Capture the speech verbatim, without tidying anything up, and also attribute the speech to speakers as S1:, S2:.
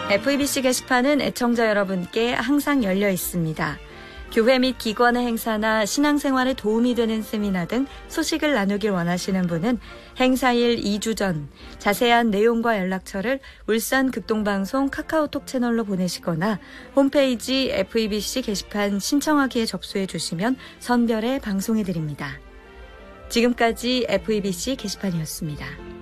S1: 에프이비씨 게시판은 애청자 여러분께 항상 열려 있습니다. 교회 및 기관의 행사나 신앙생활에 도움이 되는 세미나 등 소식을 나누길 원하시는 분은 행사일 이 주 전 자세한 내용과 연락처를 울산 극동방송 카카오톡 채널로 보내시거나 홈페이지 에프이비씨 게시판 신청하기에 접수해 주시면 선별해 방송해 드립니다. 지금까지 에프이비씨 게시판이었습니다.